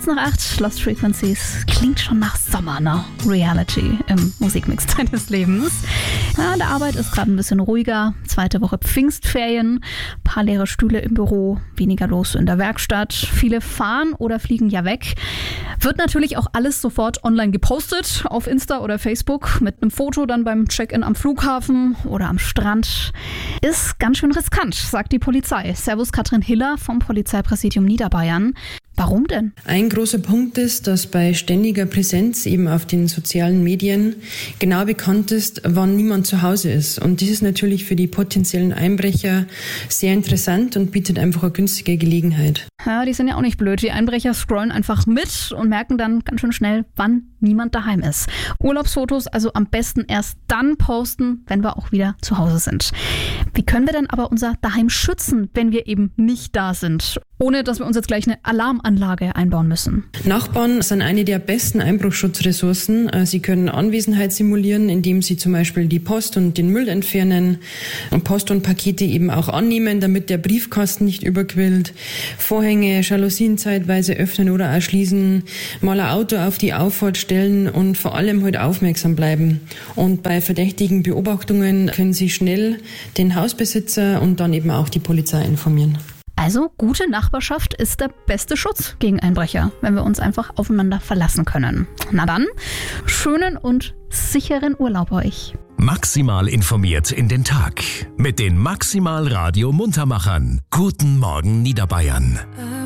7:08, Lost Frequencies. Klingt schon nach Sommer, ne? Reality im Musikmix deines Lebens. Ja, an der Arbeit ist gerade ein bisschen ruhiger. 2. Woche Pfingstferien, paar leere Stühle im Büro, weniger los in der Werkstatt. Viele fahren oder fliegen ja weg. Wird natürlich auch alles sofort online gepostet auf Insta oder Facebook mit einem Foto dann beim Check-in am Flughafen oder am Strand. Ist ganz schön riskant, sagt die Polizei. Servus Katrin Hiller vom Polizeipräsidium Niederbayern. Warum denn? Ein großer Punkt ist, dass bei ständiger Präsenz eben auf den sozialen Medien genau bekannt ist, wann niemand zu Hause ist. Und das ist natürlich für die potenziellen Einbrecher sehr interessant und bietet einfach eine günstige Gelegenheit. Ja, die sind ja auch nicht blöd. Die Einbrecher scrollen einfach mit und merken dann ganz schön schnell, wann niemand daheim ist. Urlaubsfotos also am besten erst dann posten, wenn wir auch wieder zu Hause sind. Wie können wir denn aber unser Daheim schützen, wenn wir eben nicht da sind? Ohne, dass wir uns jetzt gleich eine Alarmanlage einbauen müssen. Nachbarn sind eine der besten Einbruchsschutzressourcen. Sie können Anwesenheit simulieren, indem sie zum Beispiel die Post und den Müll entfernen und Post und Pakete eben auch annehmen, damit der Briefkasten nicht überquillt. Vorhänge, Jalousien zeitweise öffnen oder auch schließen, mal ein Auto auf die Auffahrt stellen und vor allem halt aufmerksam bleiben. Und bei verdächtigen Beobachtungen können Sie schnell den Hausbesitzer und dann eben auch die Polizei informieren. Also gute Nachbarschaft ist der beste Schutz gegen Einbrecher, wenn wir uns einfach aufeinander verlassen können. Na dann, schönen und sicheren Urlaub euch. Maximal informiert in den Tag mit den Maximal Radio Muntermachern. Guten Morgen Niederbayern.